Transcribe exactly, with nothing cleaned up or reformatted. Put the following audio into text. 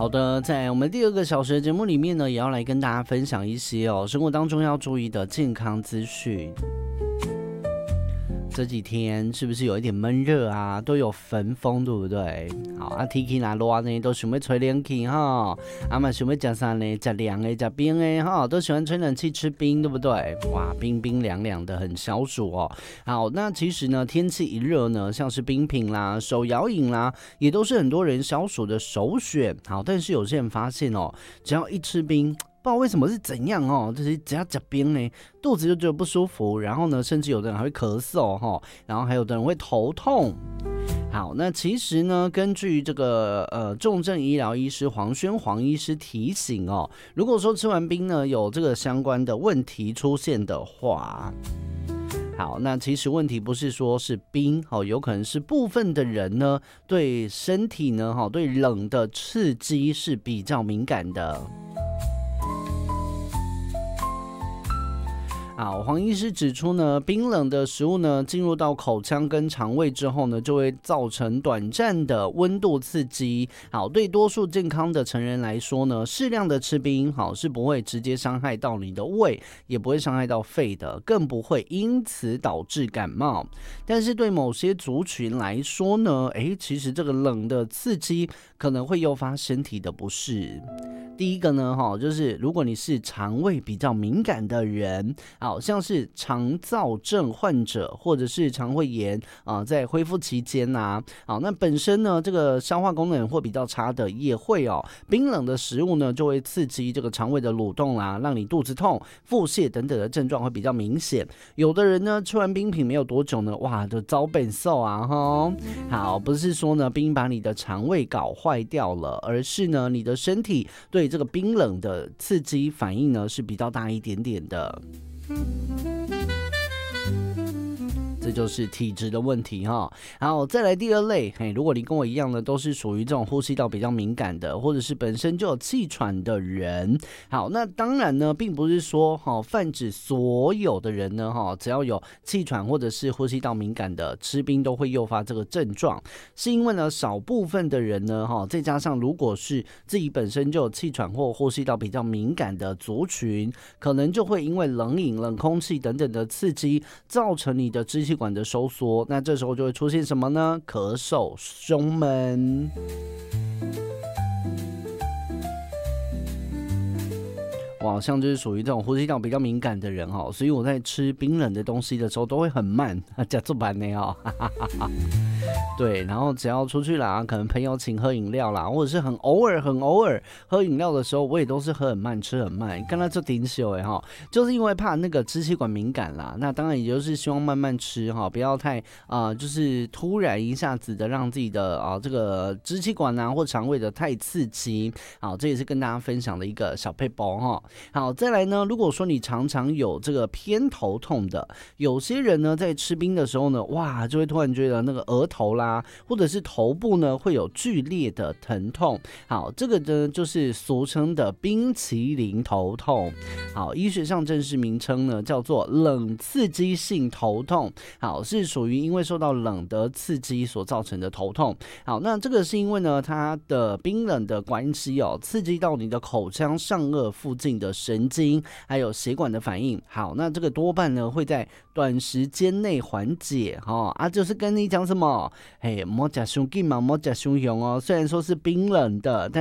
好的，在我们第二个小时的节目里面呢，也要来跟大家分享一些哦，生活当中要注意的健康资讯。这几天是不是有一点闷热啊？都有焚风，对不对？好啊，天气那热呢，都想要吹冷气哈。啊嘛，想要吃啥呢？吃凉的，吃冰的哈，都喜欢吹冷气吃冰，对不对？哇，冰冰凉凉的，很消暑哦。好，那其实呢，天气一热呢，像是冰品啦、手摇饮啦，也都是很多人消暑的首选。好，但是有些人发现哦，只要一吃冰，不知道为什么是怎样哦，就是只要吃冰呢，肚子就觉得不舒服，然后呢，甚至有的人还会咳嗽哈，然后还有的人会头痛。好，那其实呢，根据这个呃重症医疗医师黄轩黄医师提醒哦，如果说吃完冰呢有这个相关的问题出现的话。好，那其实问题不是说是冰，好，有可能是部分的人呢对身体呢，哈，对冷的刺激是比较敏感的。好，黄医师指出呢，冰冷的食物呢进入到口腔跟肠胃之后呢，就会造成短暂的温度刺激。好，对多数健康的成人来说呢，适量的吃冰，好是不会直接伤害到你的胃，也不会伤害到肺的，更不会因此导致感冒。但是对某些族群来说呢，诶，其实这个冷的刺激可能会诱发身体的不适。第一个呢，就是如果你是肠胃比较敏感的人，好像是肠燥症患者或者是肠胃炎啊、呃，在恢复期间啊，好，那本身呢这个消化功能会比较差的，也会哦，冰冷的食物呢就会刺激这个肠胃的蠕动啦、啊，让你肚子痛、腹泻等等的症状会比较明显。有的人呢吃完冰品没有多久呢，哇，就遭bệnh瘦啊哈。好，不是说呢冰把你的肠胃搞坏掉了，而是呢你的身体对这个冰冷的刺激反应呢是比较大一点点的。这就是体质的问题哈。好，再来第二类，嘿，如果你跟我一样呢，都是属于这种呼吸道比较敏感的，或者是本身就有气喘的人。好，那当然呢，并不是说哈泛指所有的人呢哈，只要有气喘或者是呼吸道敏感的，吃冰都会诱发这个症状，是因为呢少部分的人呢哈，再加上如果是自己本身就有气喘或呼吸道比较敏感的族群，可能就会因为冷饮、冷空气等等的刺激，造成你的支气管的收缩，那这时候就会出现什么呢？咳嗽、胸闷。我好像就是属于这种呼吸道比较敏感的人哈，所以我在吃冰冷的东西的时候都会很慢，加做班呢哈。对，然后只要出去啦，可能朋友请喝饮料啦，或者是很偶尔、很偶尔喝饮料的时候，我也都是喝很慢、吃很慢。刚才就顶秀哎哈，就是因为怕那个支气管敏感啦。那当然也就是希望慢慢吃哈，不要太啊、呃，就是突然一下子的让自己的啊、呃、这个支气管啊或肠胃的太刺激。好，这也是跟大家分享的一个小撇步哈。好，再来呢，如果说你常常有这个偏头痛的，有些人呢在吃冰的时候呢，哇，就会突然觉得那个额头啦，或者是头部呢会有剧烈的疼痛。好，这个呢就是俗称的冰淇淋头痛。好，医学上正式名称呢叫做冷刺激性头痛。好，是属于因为受到冷的刺激所造成的头痛。好，那这个是因为呢它的冰冷的关系哦，刺激到你的口腔上颚附近的神经还有血管的反应。好，那这个多半呢会在短时间内缓解哈、哦、啊，就是跟你讲什么，嘿，莫吃太紧嘛，莫吃太凶哦。虽然说是冰冷的，但